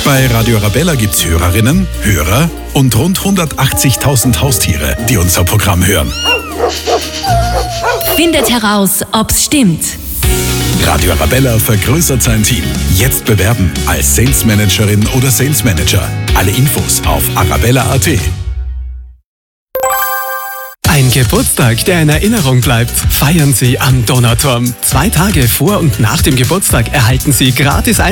Bei Radio Arabella gibt's Hörerinnen, Hörer und rund 180.000 Haustiere, die unser Programm hören. Findet heraus, ob's stimmt. Radio Arabella vergrößert sein Team. Jetzt bewerben als Sales Managerin oder Sales Manager. Alle Infos auf arabella.at. Ein Geburtstag, der in Erinnerung bleibt. Feiern Sie am Donauturm. 2 Tage vor und nach dem Geburtstag erhalten Sie gratis